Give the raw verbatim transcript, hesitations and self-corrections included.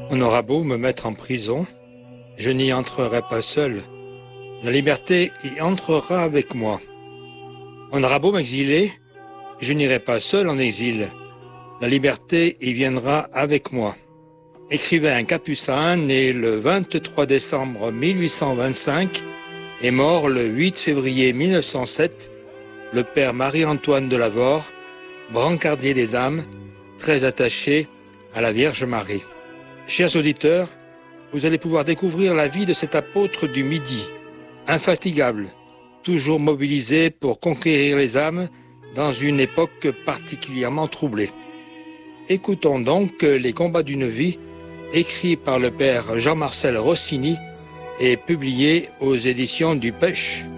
On aura beau me mettre en prison, je n'y entrerai pas seul. La liberté y entrera avec moi. On aura beau m'exiler, je n'irai pas seul en exil. La liberté y viendra avec moi. Écrivait un capucin né le vingt-trois décembre mille huit cent vingt-cinq et mort le huit février mille neuf cent sept, le père Marie-Antoine de Lavore, brancardier des âmes, très attaché à la Vierge Marie. Chers auditeurs, vous allez pouvoir découvrir la vie de cet apôtre du Midi, infatigable, toujours mobilisé pour conquérir les âmes dans une époque particulièrement troublée. Écoutons donc Les combats d'une vie, écrit par le père Jean-Marcel Rossini et publié aux éditions du Pêche.